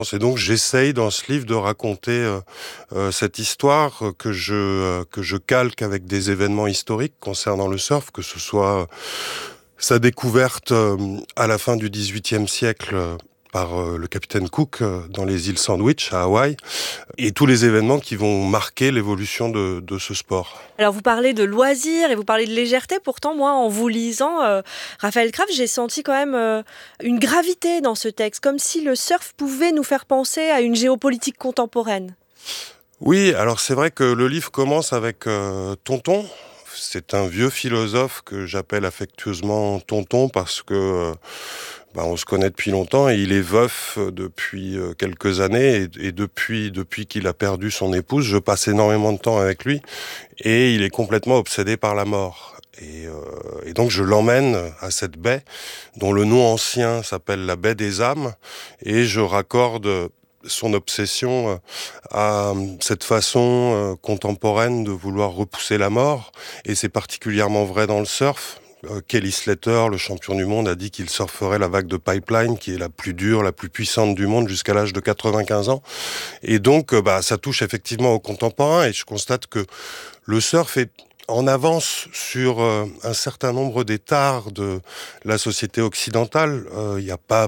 Et donc j'essaye dans ce livre de raconter cette histoire que je calque avec des événements historiques concernant le surf, que ce soit sa découverte à la fin du XVIIIe siècle par le capitaine Cook dans les îles Sandwich à Hawaï, et tous les événements qui vont marquer l'évolution de ce sport. Alors vous parlez de loisirs et vous parlez de légèreté, pourtant moi en vous lisant Raphaël Kraft, j'ai senti quand même une gravité dans ce texte, comme si le surf pouvait nous faire penser à une géopolitique contemporaine. Oui, alors c'est vrai que le livre commence avec Tonton. C'est un vieux philosophe que j'appelle affectueusement Tonton parce que on se connaît depuis longtemps et il est veuf depuis quelques années et depuis qu'il a perdu son épouse, je passe énormément de temps avec lui et il est complètement obsédé par la mort. Et donc je l'emmène à cette baie dont le nom ancien s'appelle la baie des âmes et je raccorde son obsession à cette façon contemporaine de vouloir repousser la mort. Et c'est particulièrement vrai dans le surf. Kelly Slater, le champion du monde, a dit qu'il surferait la vague de Pipeline, qui est la plus dure, la plus puissante du monde, jusqu'à l'âge de 95 ans. Et donc, ça touche effectivement aux contemporains. Et je constate que le surf est en avance sur un certain nombre d'étards de la société occidentale. Il n'y a pas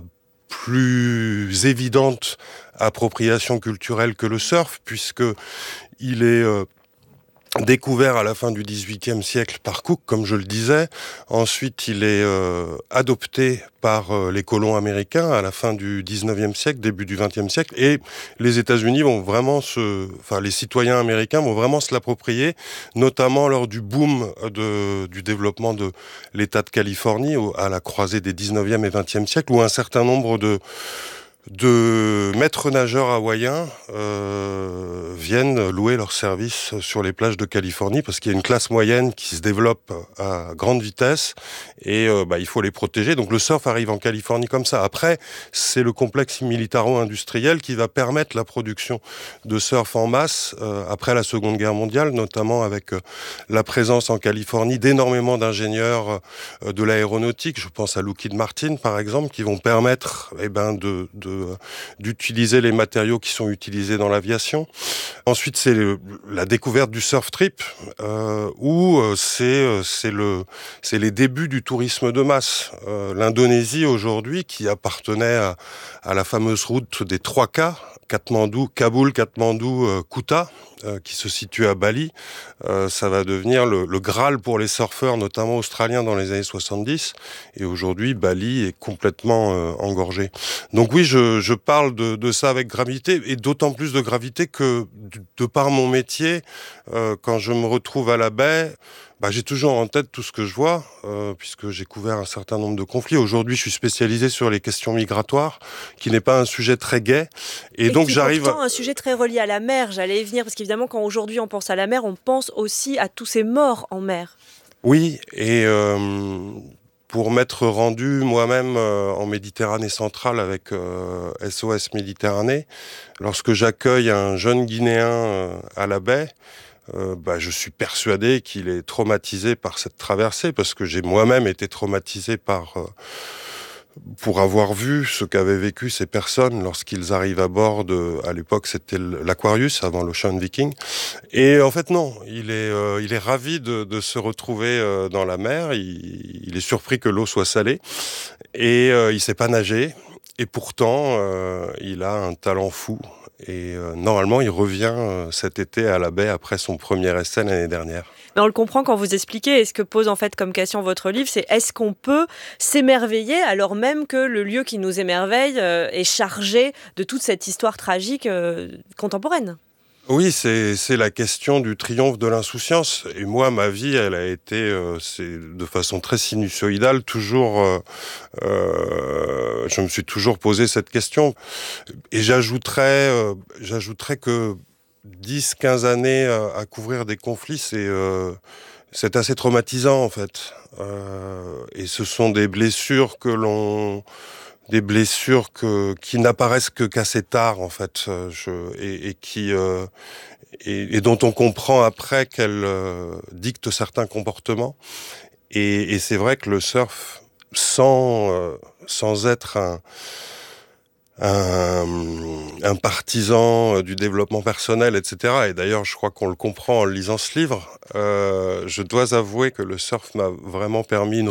plus évidente appropriation culturelle que le surf, puisque il est découvert à la fin du XVIIIe siècle par Cook, comme je le disais. Ensuite, il est adopté par les colons américains à la fin du XIXe siècle, début du XXe siècle. Et les États-Unis vont vraiment les citoyens américains vont vraiment se l'approprier, notamment lors du boom du développement de l'État de Californie à la croisée des XIXe et XXe siècles, où un certain nombre de maîtres nageurs hawaïens viennent louer leurs services sur les plages de Californie parce qu'il y a une classe moyenne qui se développe à grande vitesse et il faut les protéger. Donc le surf arrive en Californie comme ça. Après, c'est le complexe militaro-industriel qui va permettre la production de surf en masse après la Seconde Guerre mondiale, notamment avec la présence en Californie d'énormément d'ingénieurs de l'aéronautique. Je pense à Lockheed Martin, par exemple, qui vont permettre d'utiliser les matériaux qui sont utilisés dans l'aviation. Ensuite, c'est la découverte du surf trip, où c'est les débuts du tourisme de masse. L'Indonésie aujourd'hui, qui appartenait à la fameuse route des 3K, Kaboul, Katmandou, Kuta, qui se situe à Bali, ça va devenir le Graal pour les surfeurs, notamment australiens dans les années 70. Et aujourd'hui, Bali est complètement engorgé. Donc oui, je parle de ça avec gravité, et d'autant plus de gravité que, de par mon métier, quand je me retrouve à la baie, j'ai toujours en tête tout ce que je vois, puisque j'ai couvert un certain nombre de conflits. Aujourd'hui, je suis spécialisé sur les questions migratoires, qui n'est pas un sujet très gai. Et donc, j'arrive... pourtant un sujet très relié à la mer, j'allais y venir, parce qu'évidemment, quand aujourd'hui on pense à la mer, on pense aussi à tous ces morts en mer. Oui, et pour m'être rendu moi-même en Méditerranée centrale avec SOS Méditerranée, lorsque j'accueille un jeune Guinéen à la baie, je suis persuadé qu'il est traumatisé par cette traversée, parce que j'ai moi-même été traumatisé pour avoir vu ce qu'avaient vécu ces personnes lorsqu'ils arrivent à bord à l'époque c'était l'Aquarius avant l'Ocean Viking. Et en fait non, il est ravi de se retrouver dans la mer. Il est surpris que l'eau soit salée et il sait pas nager. Et pourtant, il a un talent fou. Et normalement, il revient cet été à la baie après son premier essai l'année dernière. Mais on le comprend quand vous expliquez, et ce que pose en fait comme question votre livre, c'est est-ce qu'on peut s'émerveiller alors même que le lieu qui nous émerveille est chargé de toute cette histoire tragique contemporaine ? Oui, c'est la question du triomphe de l'insouciance. Et moi, ma vie, elle a été, de façon très sinusoïdale, toujours. Je me suis toujours posé cette question. Et j'ajouterais que 10-15 années à couvrir des conflits, c'est assez traumatisant en fait. Et ce sont des blessures qui n'apparaissent qu'assez tard en fait, et dont on comprend après qu'elles dictent certains comportements. Et c'est vrai que le surf, sans être un, un partisan du développement personnel, etc. Et d'ailleurs, je crois qu'on le comprend en lisant ce livre. Je dois avouer que le surf m'a vraiment permis une